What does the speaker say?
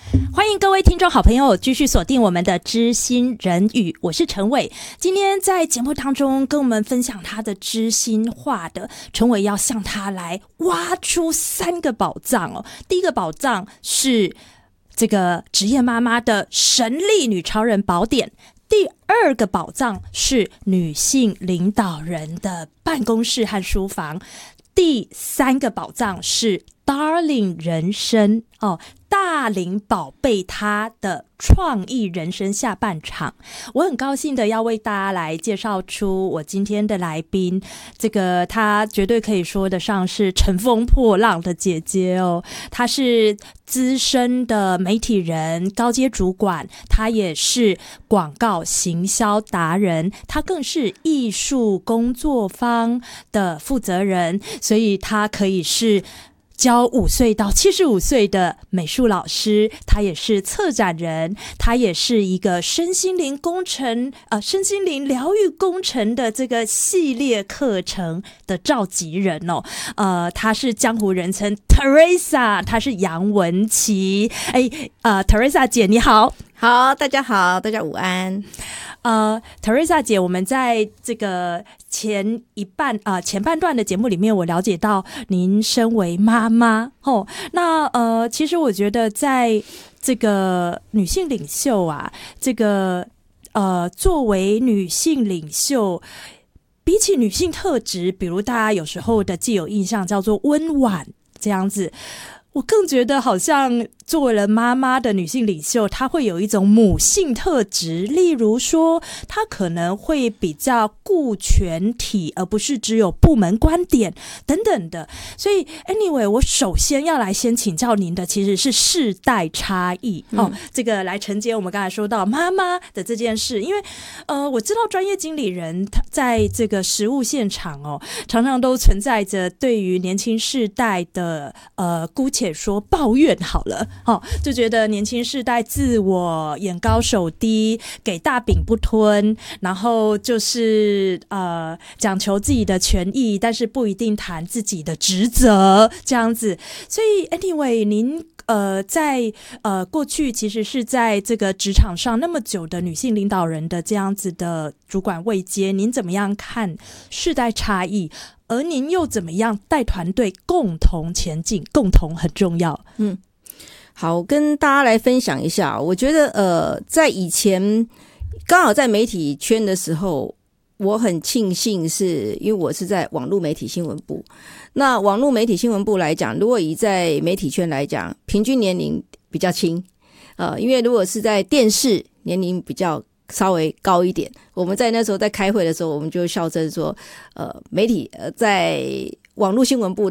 欢迎各位听众好朋友继续锁定我们的知心人语，我是陈伟。今天在节目当中跟我们分享他的知心话的陈伟要向他来挖出3个宝藏哦。第一个宝藏是这个职业妈妈的神力女超人宝典，第2个宝藏是女性领导人的办公室和书房，第3个宝藏是 Darling 人生哦，大龄宝贝她的创意人生下半场。我很高兴的要为大家来介绍出我今天的来宾，这个她绝对可以说得上是乘风破浪的姐姐哦。她是资深的媒体人、高阶主管，她也是广告行销达人，她更是艺术工作坊的负责人，所以她可以是教5岁到75岁的美术老师，他也是策展人，他也是一个身心灵工程身心灵疗愈工程的这个系列课程的召集人哦。他是江湖人称 Teresa， 他是杨文琪。Teresa 姐你好。 好，大家好，大家午安。 Teresa 姐，我们在这个前半段的节目里面，我了解到您身为妈妈哦。那其实我觉得在这个女性领袖啊，这个作为女性领袖，比起女性特质，比如大家有时候的既有印象叫做温婉这样子，我更觉得好像作为了妈妈的女性领袖，她会有一种母性特质，例如说她可能会比较顾全体，而不是只有部门观点等等的。所以 anyway， 我首先要来先请教您的其实是世代差异这个来承接我们刚才说到妈妈的这件事。因为我知道专业经理人他在这个实务现场常常都存在着对于年轻世代的姑且说抱怨好了就觉得年轻世代自我眼高手低，给大饼不吞，然后就是讲求自己的权益，但是不一定谈自己的职责这样子。所以 anyway， 您在过去其实是在这个职场上那么久的女性领导人的这样子的主管位阶，您怎么样看世代差异？而您又怎么样带团队共同前进？共同很重要。 好，跟大家来分享一下。我觉得在以前刚好在媒体圈的时候，我很庆幸是因为我是在网络媒体新闻部。那网络媒体新闻部来讲，如果以在媒体圈来讲，平均年龄比较轻因为如果是在电视，年龄比较稍微高一点。我们在那时候在开会的时候，我们就笑称说媒体在网络新闻部